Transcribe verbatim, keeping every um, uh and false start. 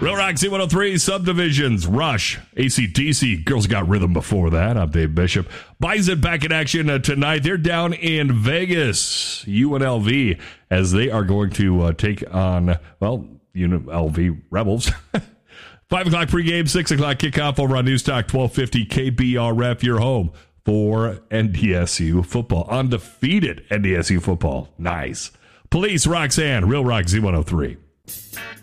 Real Rock Z one oh three, Subdivisions, Rush, A C D C. Girls Got Rhythm before that. I'm Dave Bishop. Bison back in action uh, tonight. They're down in Vegas, U N L V, as they are going to uh, take on, well, U N L V Rebels. five o'clock pregame, six o'clock kickoff over on News Talk twelve fifty K B R F, your home for N D S U football. Undefeated N D S U football. Nice. Police, Roxanne, Real Rock Z one oh three.